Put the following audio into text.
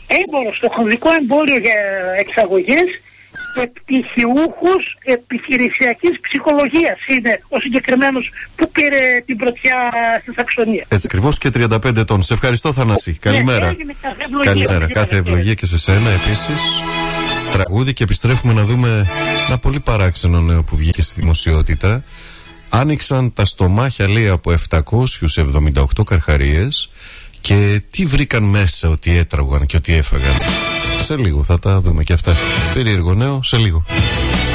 έμπορος στο χονδρικό εμπόριο για εξαγωγές, επιτυχιούχους επιχειρησιακής ψυχολογίας είναι ο συγκεκριμένος που πήρε την πρωτιά στη Σαξονία. Έτσι ακριβώς, και 35 ετών. Σε ευχαριστώ, Θανάση. Καλημέρα. Καλημέρα. Κάθε ευλογία και σε σένα επίσης. Τραγούδι, και επιστρέφουμε να δούμε ένα πολύ παράξενο νέο που βγήκε στη δημοσιότητα. Άνοιξαν τα στομάχια, λέει, από 778 καρχαρίες, και τι βρήκαν μέσα, ότι έτρωγαν και ότι έφαγαν. Σε λίγο θα τα δούμε και αυτά. Περίεργο νέο, σε λίγο.